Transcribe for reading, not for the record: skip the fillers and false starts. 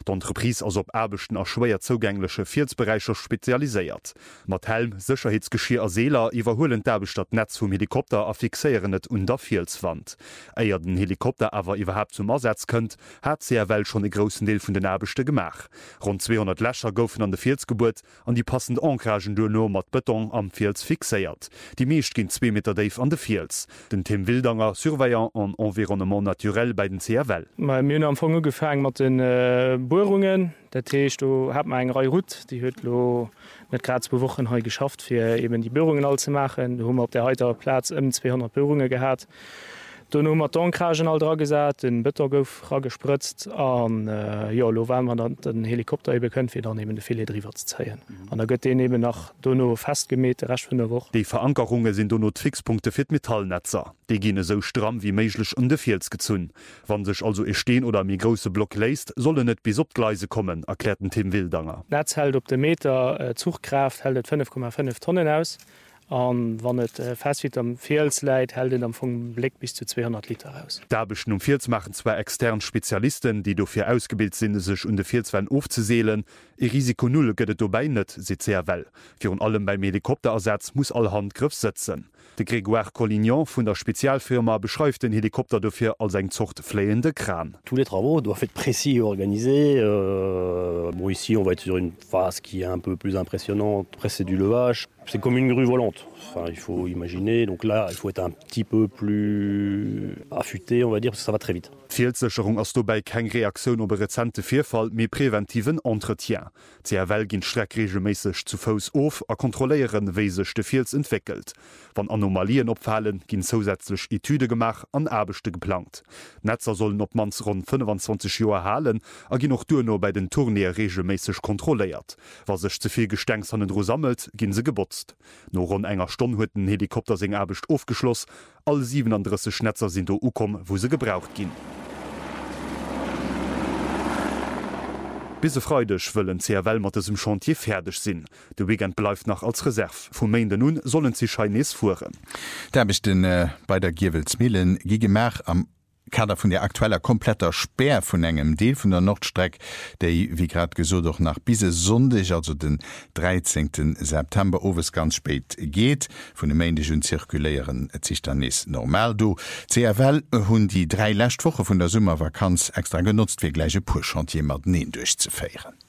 D'Entreprise ass op erbechten a schwéier zogänglesche Fieldsbereicher spezialiséiert. Mat Helm, Sicherheitsgeschirr a Seeler iwwerhoelen d'Erbecht dat Netz vum Helikopter a fixéieren et un der Fieldswand. Eier den Helikopter awer iwwerhap zum Ersatz kënnt, hat CRL schon e grossen Deel vun den Erbechte gemach. Rund 200 Lächer goufen an de Fieldsgeburt an die passend Ankragen duno mat Beton am Fields fixéiert. Die meescht ginn 2 Meter Dave an de Fields. Den Tim Wildanger, Surveillant an Environnement naturell bei den CRL. Ma Mün am Fonge gefang mat den Bohrungen. Der Techt hat eng Rei Rut, die huet lo net grad 2 Wochen he geschafft, fir eben die Bohrungen all ze machen. Du hummer op der heutiger Platz 200 Bohrungen gehabt. Dann haben wir die Ankragen all dran gesät, den Bëtter gouf gespritzt an ja, lo wenn man dann den Helikopter eben können, fir dann eben de Filet drüber zu zeien. An da gëtt den eben nach Donno festgemäht, recht vun der Woche. Die Verankerungen sind Donno Fixpunkte fir Metallnetzer. Die gene so stramm wie méiglech an de Fields gezunn. Wann sech also e steen oder mi grosse Block läist, solle net bis op Gleise kommen, erklärten Tim Wildanger. Netz hält op de Meter Zugkraft hält 5,5 Tonnen aus. Und wann et fest am Fields leit, hält am vum Blick bis zu 200 Liter aus. D'Erbechten Fields machen zwei extern Spezialisten, die dofir ausgebildet sind, sech de Fieldswein aufzuseelen. E Risiko null gëtt dobei net, se CRL. Für allem beim Helikopterersatz muss all Hand Griff setzen. De Grégoire Collignon vun der Spezialfirma beschreift den Helikopter dofir als eng Zucht fléende Kran. Tous les travaux doivent être précis et organisés. Bon, ici, on va être sur une phase qui est un peu plus impressionnante. Après, c'est du levage. C'est comme une grue volante. Enfin, il faut imaginer. Donc là, il faut être un petit peu plus affûté, on va dire, parce que ça va très vite. Fieldsëcherung ass dobei keng Reaktion op rezente Vierfall méi präventiven Entretien. CRL ginn streckregelméisseg zu Fous of a kontroléieren wéi sech de Fields entwickelt. Wann Anomalien opfallen, ginn zusätzlech Etüde gemach an Erbechte geplant. Netzer sollen op mans rund 25 Joer halen, a ginn noch duno bei den Tourneer regelméisseg kontroléiert. Was sech zuviel Gestenks an den Dro sammelt, ginn se gebotzt. No rund enger Stonn huet den Helikopter seg Erbecht aufgeschloss, all 37 Netzer sind do ukom, wo se gebraucht ginn. Bise freudech wëllen CRL mat dem Chantier fertig sinn. De Weekend bleif nach als Reserve. Vu Meinde nun sollen sie Chinese fuhren. Da bist den bei der Giewelsmillen gigemach am Kader vun der aktueller kompletter Speer vun engem Deel vun der Nordstreck, déi wie grad gesot doch nach bise Sonndech, also den 13. September ofes ganz spéit geht, vun de Mäindech hun zirkuléieren sich dann is normal do. CRL hunn die 3 Lächtwoche vun der Summervakanz extra genutzt fir gleiche Puchantier mat neen durchzufeieren.